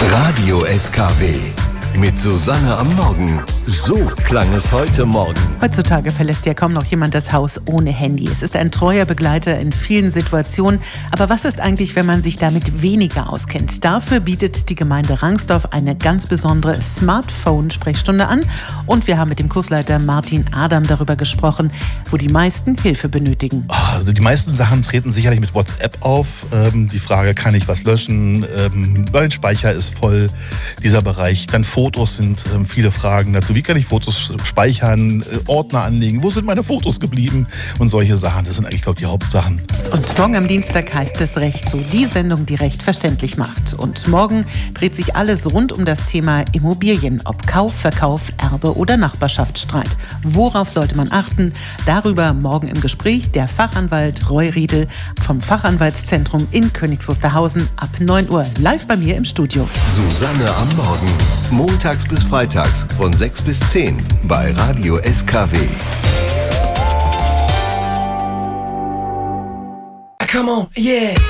Radio SKW mit Susanne am Morgen. So klang es heute Morgen. Heutzutage verlässt ja kaum noch jemand das Haus ohne Handy. Es ist ein treuer Begleiter in vielen Situationen. Aber was ist eigentlich, wenn man sich damit weniger auskennt? Dafür bietet die Gemeinde Rangsdorf eine ganz besondere Smartphone-Sprechstunde an. Und wir haben mit dem Kursleiter Martin Adam darüber gesprochen, wo die meisten Hilfe benötigen. Also die meisten Sachen treten sicherlich mit WhatsApp auf. Die Frage, kann ich was löschen? Mein Speicher ist voll, dieser Bereich. Dann Fotos sind viele Fragen dazu. Wie kann ich Fotos speichern, Ordner anlegen? Wo sind meine Fotos geblieben? Und solche Sachen, das sind eigentlich, glaube ich, die Hauptsachen. Und morgen am Dienstag heißt es Recht so, die Sendung, die Recht verständlich macht. Und morgen dreht sich alles rund um das Thema Immobilien, ob Kauf, Verkauf, Erbe oder Nachbarschaftsstreit. Worauf sollte man achten? Darüber morgen im Gespräch der Fachanwalt Roy Riedel vom Fachanwaltszentrum in Königs Wusterhausen ab 9 Uhr live bei mir im Studio. Susanne am Morgen. Montags bis freitags von 6 bis 10 bei Radio SKW. Come on, yeah.